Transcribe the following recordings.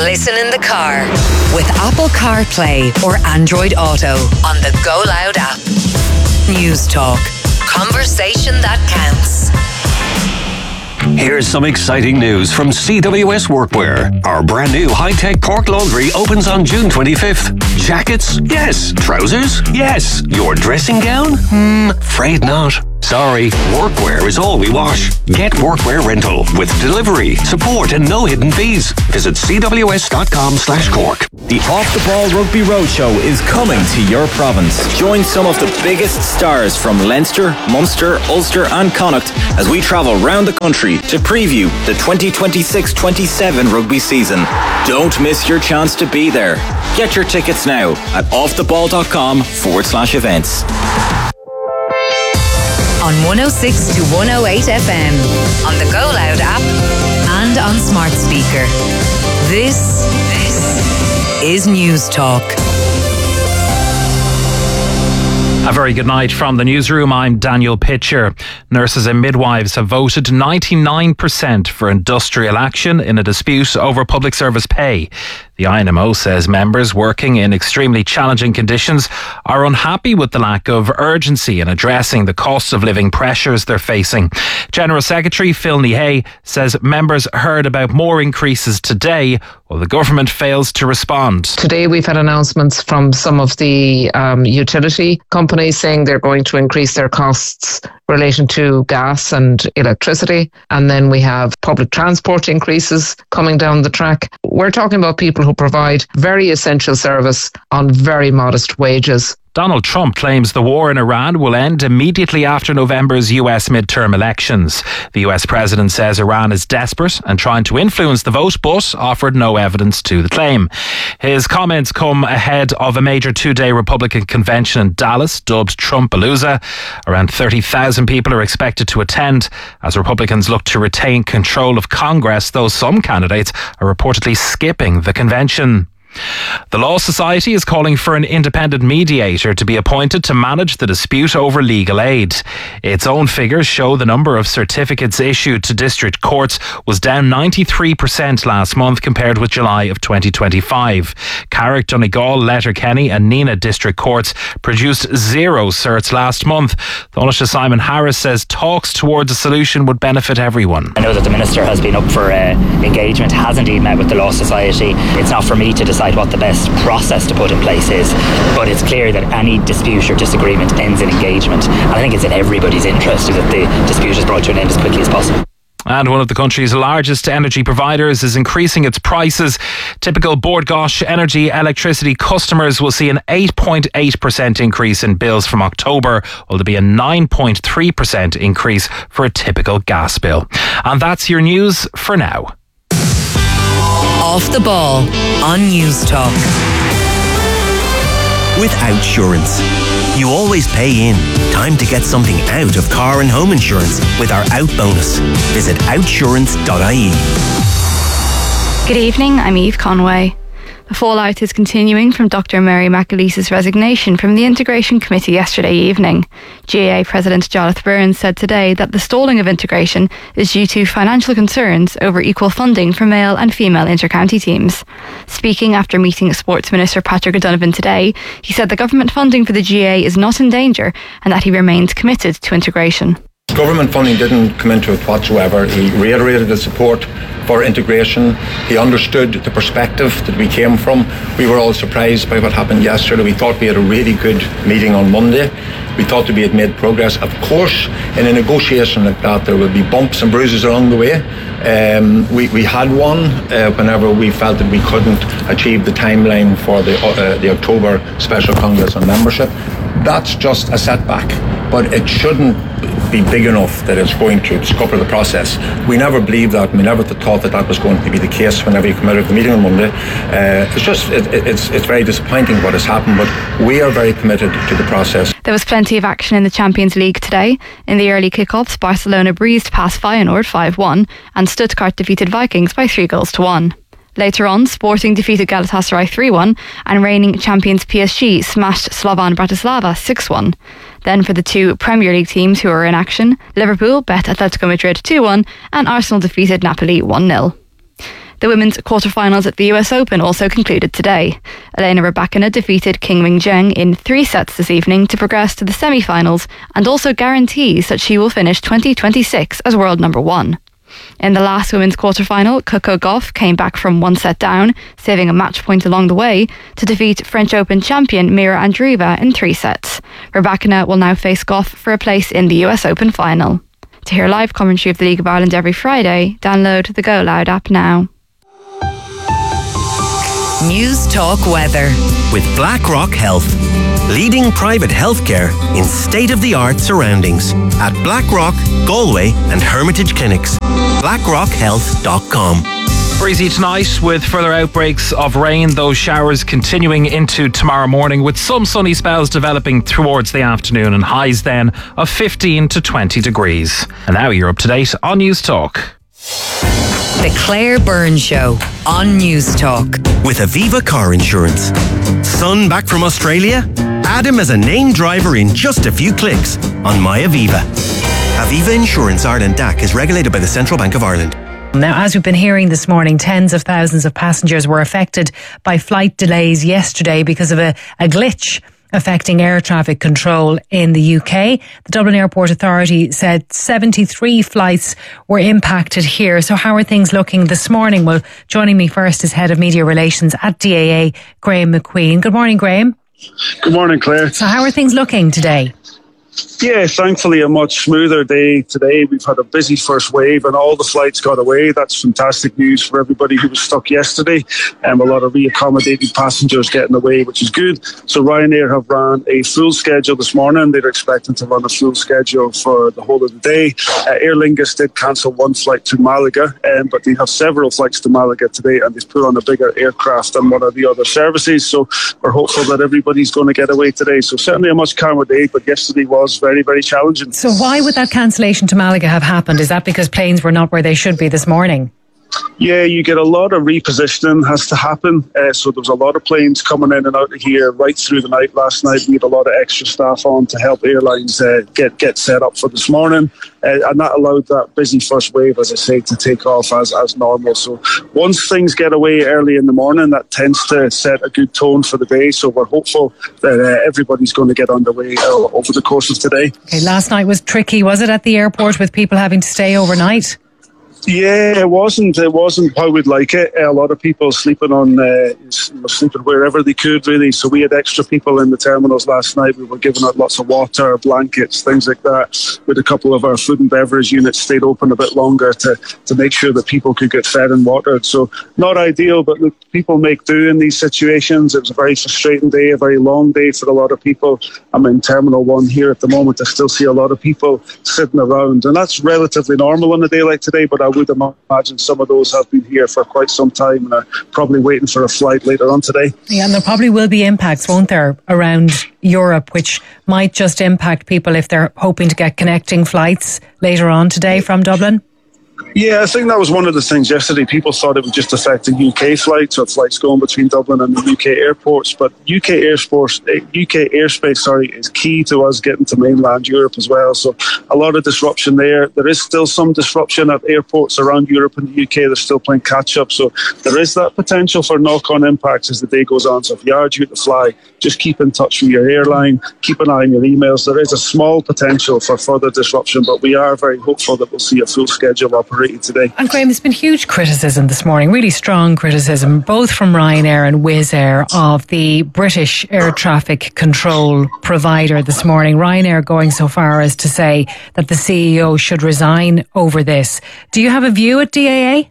Listen in the car with Apple CarPlay or Android Auto on the Go Loud app. News Talk. Conversation that counts. Here's some exciting news from CWS Workwear. Our brand new high-tech Cork laundry opens on June 25th. Jackets? Yes. Trousers? Yes. Your dressing gown? Afraid not. Sorry, workwear is all we wash. Get workwear rental with delivery, support and no hidden fees. Visit cws.com/Cork. The Off the Ball Rugby Roadshow is coming to your province. Join some of the biggest stars from Leinster, Munster, Ulster and Connacht as we travel round the country to preview the 2026-27 rugby season. Don't miss your chance to be there. Get your tickets now at offtheball.com/events. On 106 to 108 FM, on the Go Loud app and on smart speaker. This is News Talk. A very good night from the newsroom. I'm Daniel Pitcher. Nurses and midwives have voted 99% for industrial action in a dispute over public service pay. The INMO says members working in extremely challenging conditions are unhappy with the lack of urgency in addressing the cost of living pressures they're facing. General Secretary Phil Nihey says members heard about more increases today while the government fails to respond. Today we've had announcements from some of the utility companies saying they're going to increase their costs relation to gas and electricity. And then we have public transport increases coming down the track. We're talking about people who provide very essential service on very modest wages. Donald Trump claims the war in Iran will end immediately after November's US midterm elections. The US president says Iran is desperate and trying to influence the vote, but offered no evidence to the claim. His comments come ahead of a major two-day Republican convention in Dallas, dubbed Trumpalooza. Around 30,000 people are expected to attend as Republicans look to retain control of Congress, though some candidates are reportedly skipping the convention. The Law Society is calling for an independent mediator to be appointed to manage the dispute over legal aid. Its own figures show the number of certificates issued to district courts was down 93% last month compared with July of 2025. Carrick, Donegal, Letterkenny and Nenagh district courts produced 0 certs last month. Taoiseach Simon Harris says talks towards a solution would benefit everyone. I know that the Minister has been up for engagement, has indeed met with the Law Society. It's not for me to decide what the best process to put in place is, but it's clear that any dispute or disagreement ends in engagement, and I think it's in everybody's interest that the dispute is brought to an end as quickly as possible. And one of the country's largest energy providers is increasing its prices. Typical Bord Gáis Energy electricity customers will see an 8.8% increase in bills from October, while there'll be a 9.3% increase for a typical gas bill. And that's your news for now. Off the Ball on News Talk. With Outsurance, you always pay in. Time to get something out of car and home insurance with our Out bonus. Visit outsurance.ie. Good evening, I'm Eve Conway. The fallout is continuing from Dr. Mary McAleese's resignation from the Integration Committee yesterday evening. GAA President Jonathan Burns said today that the stalling of integration is due to financial concerns over equal funding for male and female inter-county teams. Speaking after meeting Sports Minister Patrick O'Donovan today, he said the government funding for the GAA is not in danger and that he remains committed to integration. Government funding didn't come into it whatsoever. He reiterated his support for integration. He understood the perspective that we came from. We were all surprised by what happened yesterday. We thought we had a really good meeting on Monday. We thought that we had made progress. Of course, in a negotiation like that, there will be bumps and bruises along the way. We had one whenever we felt that we couldn't achieve the timeline for the October Special Congress on membership. That's just a setback, but it shouldn't be big enough that it's going to scupper the process. We never believed that, and we never thought that that was going to be the case whenever you come out of the meeting on Monday. It's very disappointing what has happened, but we are very committed to the process. There was plenty of action in the Champions League today. In the early kick-offs, Barcelona breezed past Feyenoord 5-1 and Stuttgart defeated Vikings by 3-1. Later on, Sporting defeated Galatasaray 3-1 and reigning champions PSG smashed Slovan Bratislava 6-1. Then for the two Premier League teams who were in action, Liverpool bet Atletico Madrid 2-1 and Arsenal defeated Napoli 1-0. The women's quarterfinals at the US Open also concluded today. Elena Rybakina defeated Qingming Zheng in 3 sets this evening to progress to the semi-finals and also guarantees that she will finish 2026 as world number 1. In the last women's quarterfinal, Coco Gauff came back from 1 set down, saving a match point along the way, to defeat French Open champion Mira Andreeva in 3 sets. Rybakina will now face Gauff for a place in the US Open final. To hear live commentary of the League of Ireland every Friday, download the Go Loud app now. News Talk Weather. With BlackRock Health, leading private healthcare in state-of-the-art surroundings at BlackRock, Galway and Hermitage Clinics. BlackRockHealth.com. Breezy tonight with further outbreaks of rain, those showers continuing into tomorrow morning with some sunny spells developing towards the afternoon and highs then of 15 to 20 degrees. And now you're up to date on News Talk. The Claire Byrne Show on News Talk. With Aviva Car Insurance. Son back from Australia? Add him as a named driver in just a few clicks on MyAviva. Aviva Insurance Ireland DAC is regulated by the Central Bank of Ireland. Now, as we've been hearing this morning, tens of thousands of passengers were affected by flight delays yesterday because of a glitch affecting air traffic control in the UK. The Dublin Airport Authority said 73 flights were impacted here. So how are things looking this morning? Well, joining me first is Head of Media Relations at DAA, Graham McQueen. Good morning, Graham. Good morning, Claire. So how are things looking today? Yeah, thankfully a much smoother day today. We've had a busy first wave and all the flights got away. That's fantastic news for everybody who was stuck yesterday. A lot of reaccommodated passengers getting away, which is good. So Ryanair have ran a full schedule this morning. They're expecting to run a full schedule for the whole of the day. Aer Lingus did cancel 1 flight to Malaga, but they have several flights to Malaga today, and they've put on a bigger aircraft than one of the other services. So we're hopeful that everybody's going to get away today. So certainly a much calmer day, but yesterday was very, very challenging. So why would that cancellation to Malaga have happened? Is that because planes were not where they should be this morning? Yeah, you get a lot of repositioning has to happen. So there was a lot of planes coming in and out of here right through the night last night. We had a lot of extra staff on to help airlines get set up for this morning. And that allowed that busy first wave, as I say, to take off as normal. So once things get away early in the morning, that tends to set a good tone for the day. So we're hopeful that everybody's going to get underway over the course of today. Okay, last night was tricky, was it, at the airport with people having to stay overnight? Yeah, it wasn't how we'd like it. A lot of people sleeping sleeping wherever they could, really. So we had extra people in the terminals last night. We were giving out lots of water, blankets, things like that. With a couple of our food and beverage units stayed open a bit longer to make sure that people could get fed and watered. So not ideal, but look, people make do in these situations. It was a very frustrating day, a very long day for a lot of people. I'm in Terminal 1 here at the moment. I still see a lot of people sitting around, and that's relatively normal on a day like today, but I would imagine some of those have been here for quite some time and are probably waiting for a flight later on today. Yeah, and there probably will be impacts, won't there, around Europe, which might just impact people if they're hoping to get connecting flights later on today from Dublin? Yeah, I think that was one of the things yesterday. People thought it would just affect the UK flights or flights going between Dublin and the UK airports. But UK airspace is key to us getting to mainland Europe as well. So a lot of disruption there. There is still some disruption at airports around Europe and the UK. They're still playing catch up. So there is that potential for knock-on impacts as the day goes on. So if you are due to fly, just keep in touch with your airline. Keep an eye on your emails. There is a small potential for further disruption, but we are very hopeful that we'll see a full schedule operating today. And Graham, there's been huge criticism this morning, really strong criticism, both from Ryanair and Wizz Air, of the British air traffic control provider this morning. Ryanair going so far as to say that the CEO should resign over this. Do you have a view at DAA?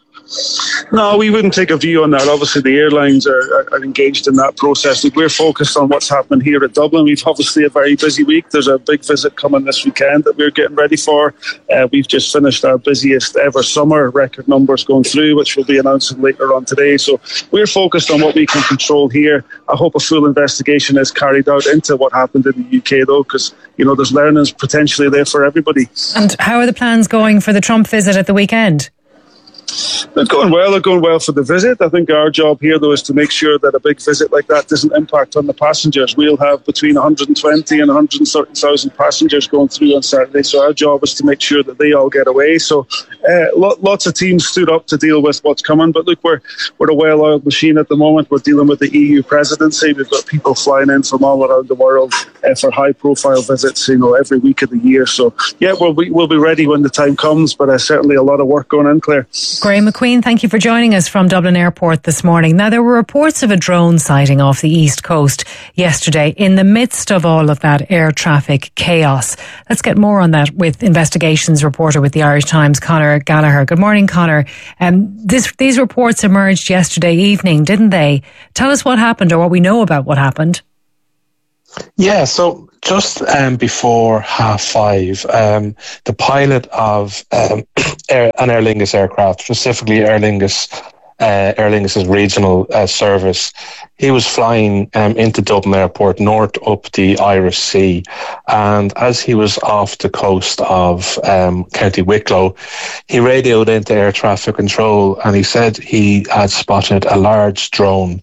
No, we wouldn't take a view on that. Obviously, the airlines are engaged in that process. We're focused on what's happening here at Dublin. We've obviously a very busy week. There's a big visit coming this weekend that we're getting ready for. We've just finished our busiest ever summer, record numbers going through, which we'll be announcing later on today. So we're focused on what we can control here. I hope a full investigation is carried out into what happened in the UK, though, because, there's learnings potentially there for everybody. And how are the plans going for the Trump visit at the weekend? They're going well for the visit. I think our job here, though, is to make sure that a big visit like that doesn't impact on the passengers. We'll have between 120 and 130,000 passengers going through on Saturday, so our job is to make sure that they all get away. So lots of teams stood up to deal with what's coming, but look, we're a well-oiled machine at the moment. We're dealing with the EU presidency. We've got people flying in from all around the world for high-profile visits, every week of the year. So, yeah, we'll be ready when the time comes, but certainly a lot of work going on, Claire. Graham McQueen, thank you for joining us from Dublin Airport this morning. Now, there were reports of a drone sighting off the East Coast yesterday in the midst of all of that air traffic chaos. Let's get more on that with investigations reporter with the Irish Times, Conor Gallagher. Good morning, Conor. These reports emerged yesterday evening, didn't they? Tell us what happened, or what we know about what happened. Yeah, so just before 5:30, the pilot of an Aer Lingus aircraft, specifically Aer Lingus's regional service, he was flying into Dublin Airport, north up the Irish Sea, and as he was off the coast of County Wicklow, he radioed into air traffic control, and he said he had spotted a large drone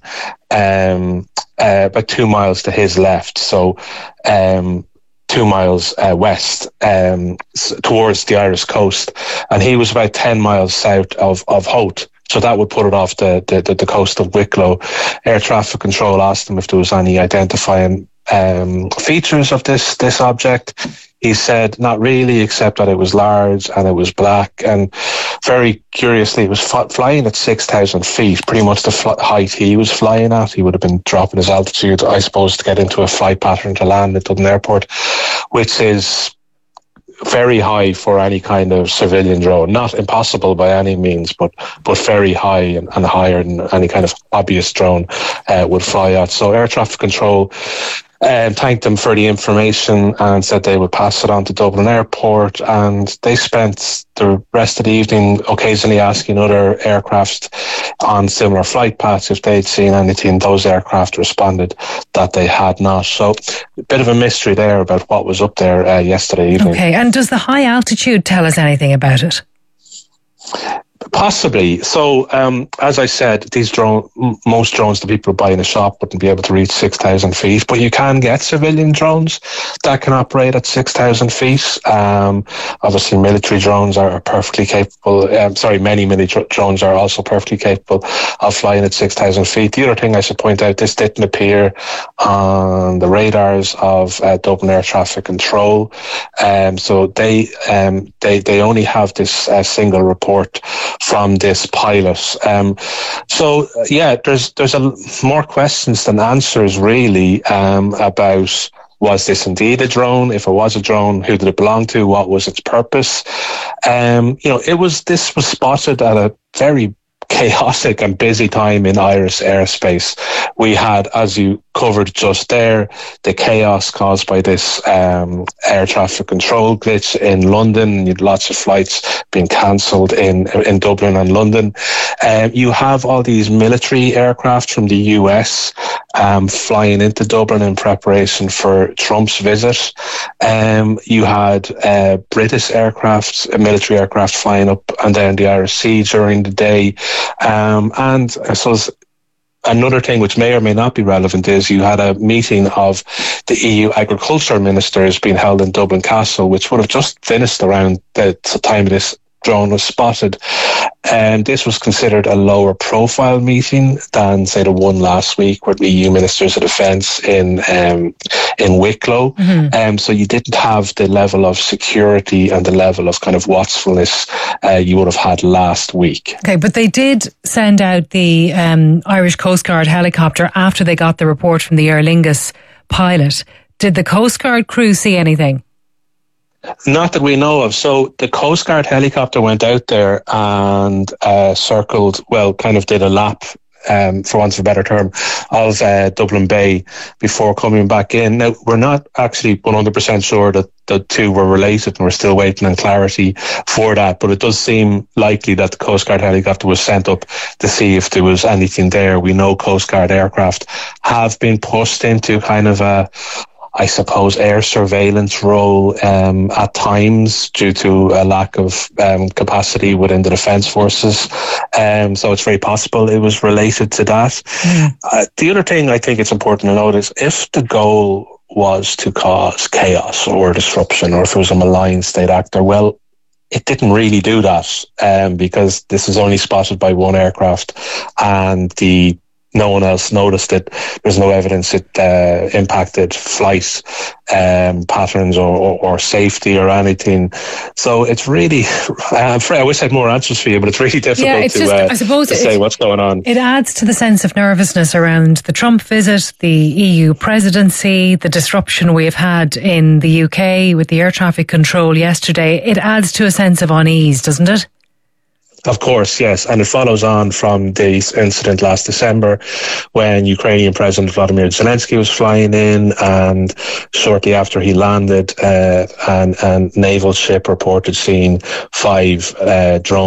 about 2 miles to his left, so 2 miles west towards the Irish coast, and he was about 10 miles south of Howth. So that would put it off the coast of Wicklow. Air traffic control asked him if there was any identifying features of this object. He said not really, except that it was large and it was black. And very curiously, it was flying at 6,000 feet, pretty much the height he was flying at. He would have been dropping his altitude, I suppose, to get into a flight pattern to land at Dublin Airport, which is very high for any kind of civilian drone. Not impossible by any means, but very high and higher than any kind of hobbyist drone would fly at. So air traffic control thanked them for the information and said they would pass it on to Dublin Airport, and they spent the rest of the evening occasionally asking other aircraft on similar flight paths if they'd seen anything. Those aircraft responded that they had not. So a bit of a mystery there about what was up there yesterday evening. Okay, and does the high altitude tell us anything about it? Possibly. So, as I said, most drones that people buy in a shop wouldn't be able to reach 6,000 feet, but you can get civilian drones that can operate at 6,000 feet. Obviously, military drones are perfectly capable. Many military drones are also perfectly capable of flying at 6,000 feet. The other thing I should point out, this didn't appear on the radars of Dublin Air Traffic Control. So they only have this single report from this pilot. There's more questions than answers really about was this indeed a drone? If it was a drone, who did it belong to? What was its purpose? This was spotted at a very chaotic and busy time in Irish airspace. We had, as you covered just there, the chaos caused by this air traffic control glitch in London. You had lots of flights being cancelled in Dublin and London. You have all these military aircraft from the US flying into Dublin in preparation for Trump's visit. You had British aircraft, military aircraft flying up and down the Irish Sea during the day. And I suppose another thing which may or may not be relevant is you had a meeting of the EU agriculture ministers being held in Dublin Castle, which would have just finished around the time this drone was spotted. And this was considered a lower profile meeting than, say, the one last week with the EU Ministers of Defence in Wicklow. Mm-hmm. So you didn't have the level of security and the level of kind of watchfulness you would have had last week. Okay, but they did send out the Irish Coast Guard helicopter after they got the report from the Aer Lingus pilot. Did the Coast Guard crew see anything? Not that we know of. So the Coast Guard helicopter went out there and did a lap, for want of a better term, of Dublin Bay before coming back in. Now, we're not actually 100% sure that the two were related, and we're still waiting on clarity for that, but it does seem likely that the Coast Guard helicopter was sent up to see if there was anything there. We know Coast Guard aircraft have been pushed into kind of a I suppose, air surveillance role at times due to a lack of capacity within the Defence Forces. So it's very possible it was related to that. The other thing I think it's important to note is if the goal was to cause chaos or disruption, or if it was a malign state actor, well, it didn't really do that because this is only spotted by one aircraft and no one else noticed it. There's no evidence it impacted flight patterns or safety or anything. So it's really, I wish I had more answers for you, but it's really difficult to say what's going on. It adds to the sense of nervousness around the Trump visit, the EU presidency, the disruption we've had in the UK with the air traffic control yesterday. It adds to a sense of unease, doesn't it? Of course, yes. And it follows on from the incident last December when Ukrainian President Vladimir Zelensky was flying in, and shortly after he landed, a naval ship reported seeing 5 drones